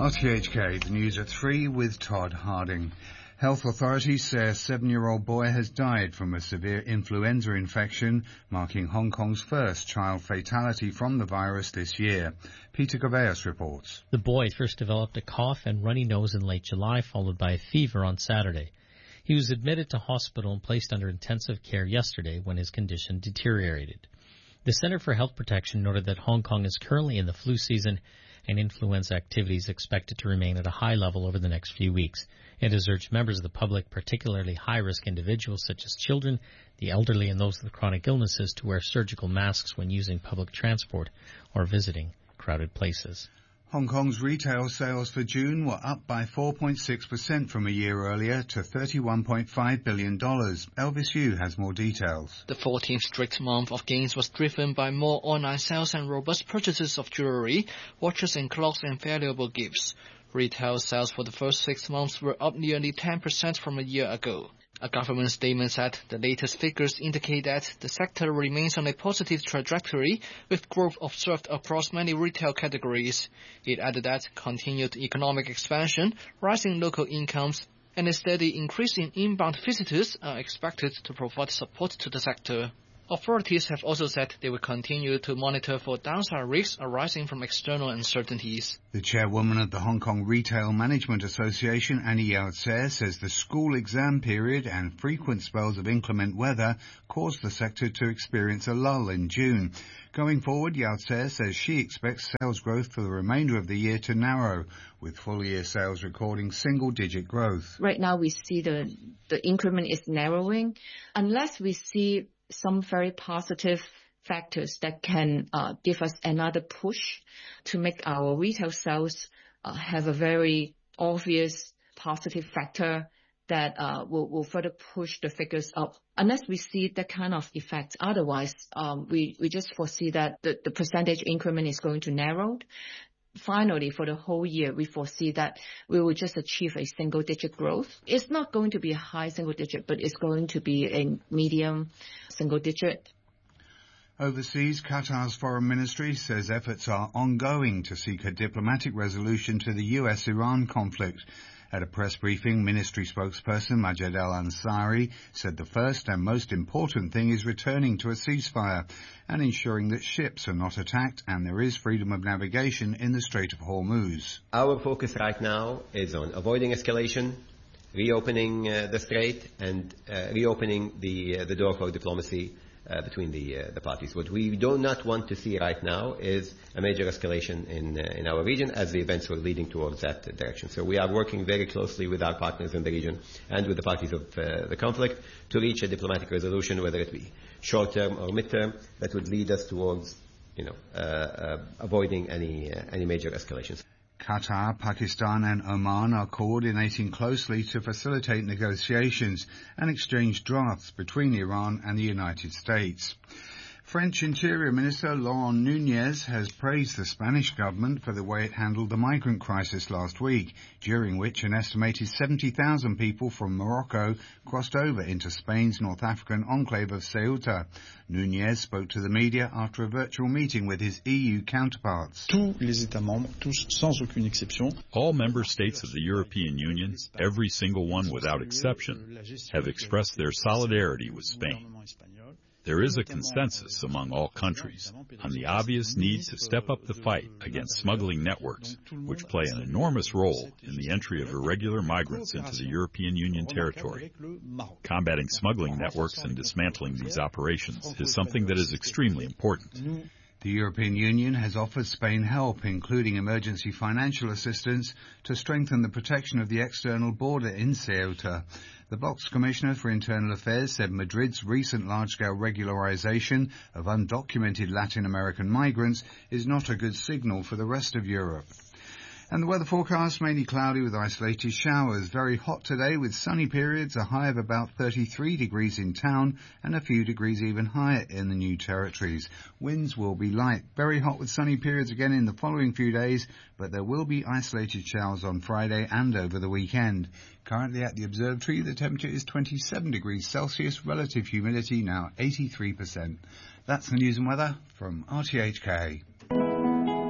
RTHK, the news at 3 with Todd Harding. Health authorities say a 7-year-old boy has died from a severe influenza infection, marking Hong Kong's first child fatality from the virus this year. Peter Gaveas reports. The boy first developed a cough and runny nose in late July, followed by a fever on Saturday. He was admitted to hospital and placed under intensive care yesterday when his condition deteriorated. The Center for Health Protection noted that Hong Kong is currently in the flu season and influenza activities expected to remain at a high level over the next few weeks. It has urged members of the public, particularly high-risk individuals such as children, the elderly, and those with chronic illnesses, to wear surgical masks when using public transport or visiting crowded places. Hong Kong's retail sales for June were up by 4.6% from a year earlier to $31.5 billion. Elvis Yu has more details. The 14th straight month of gains was driven by more online sales and robust purchases of jewelry, watches and clothes and valuable gifts. Retail sales for the first 6 months were up nearly 10% from a year ago. A government statement said the latest figures indicate that the sector remains on a positive trajectory, with growth observed across many retail categories. It added that continued economic expansion, rising local incomes, and a steady increase in inbound visitors are expected to provide support to the sector. Authorities have also said they will continue to monitor for downside risks arising from external uncertainties. The chairwoman of the Hong Kong Retail Management Association, Annie Yao Tse, says the school exam period and frequent spells of inclement weather caused the sector to experience a lull in June. Going forward, Yao Tse says she expects sales growth for the remainder of the year to narrow, with full-year sales recording single-digit growth. Right now we see the increment is narrowing. Unless we see some very positive factors that can give us another push to make our retail sales have a very obvious positive factor that will further push the figures up. Unless we see that kind of effect, otherwise we just foresee that the percentage increment is going to narrow. Finally, for the whole year, we foresee that we will just achieve a single-digit growth. It's not going to be a high single-digit, but it's going to be a medium single-digit. Overseas, Qatar's foreign ministry says efforts are ongoing to seek a diplomatic resolution to the US-Iran conflict. At a press briefing, ministry spokesperson Majed Al-Ansari said the first and most important thing is returning to a ceasefire and ensuring that ships are not attacked and there is freedom of navigation in the Strait of Hormuz. Our focus right now is on avoiding escalation, reopening the strait, and reopening the door for diplomacy between the parties. What we do not want to see right now is a major escalation in our region, as the events were leading towards that direction. So we are working very closely with our partners in the region and with the parties of the conflict to reach a diplomatic resolution, whether it be short-term or mid-term, that would lead us towards avoiding any major escalations. Qatar, Pakistan and Oman are coordinating closely to facilitate negotiations and exchange drafts between Iran and the United States. French Interior Minister Laurent Nunez has praised the Spanish government for the way it handled the migrant crisis last week, during which an estimated 70,000 people from Morocco crossed over into Spain's North African enclave of Ceuta. Nunez spoke to the media after a virtual meeting with his EU counterparts. All member states of the European Union, every single one without exception, have expressed their solidarity with Spain. There is a consensus among all countries on the obvious need to step up the fight against smuggling networks, which play an enormous role in the entry of irregular migrants into the European Union territory. Combating smuggling networks and dismantling these operations is something that is extremely important. The European Union has offered Spain help, including emergency financial assistance, to strengthen the protection of the external border in Ceuta. The Vox Commissioner for Internal Affairs said Madrid's recent large-scale regularization of undocumented Latin American migrants is not a good signal for the rest of Europe. And the weather forecast, mainly cloudy with isolated showers. Very hot today with sunny periods, a high of about 33 degrees in town and a few degrees even higher in the New Territories. Winds will be light. Very hot with sunny periods again in the following few days, but there will be isolated showers on Friday and over the weekend. Currently at the observatory, the temperature is 27 degrees Celsius, relative humidity now 83%. That's the news and weather from RTHK.